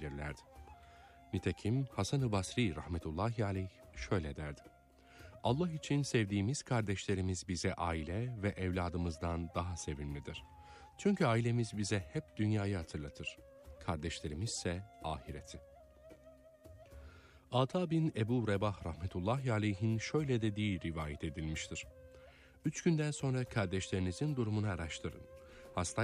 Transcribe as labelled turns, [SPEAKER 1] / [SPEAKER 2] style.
[SPEAKER 1] bilirlerdi. Nitekim Hasan-ı Basri rahmetullahi aleyh şöyle derdi: Allah için sevdiğimiz kardeşlerimiz bize aile ve evladımızdan daha sevimlidir. Çünkü ailemiz bize hep dünyayı hatırlatır. Kardeşlerimizse ahireti. Ata bin Ebu Rebah rahmetullahi aleyhin şöyle dediği rivayet edilmiştir: 3 günden sonra kardeşlerinizin durumunu araştırın. Hasta